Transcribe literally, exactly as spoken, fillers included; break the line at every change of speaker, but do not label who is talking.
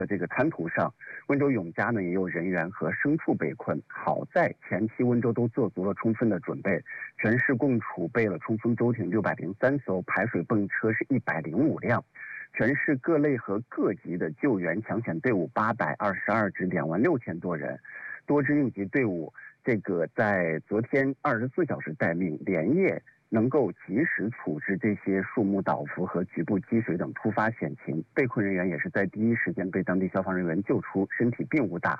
的这个滩涂上，温州永嘉呢也有人员和牲畜被困。好在前期温州都做足了充分的准备，全市共储备了冲锋舟艇六百零三艘，排水泵车是一百零五辆。全市各类和各级的救援抢险队伍八百二十二支，两万六千多人，多支应急队伍，这个在昨天二十四小时待命，连夜能够及时处置这些树木倒伏和局部积水等突发险情。被困人员也是在第一时间被当地消防人员救出，身体并无大碍。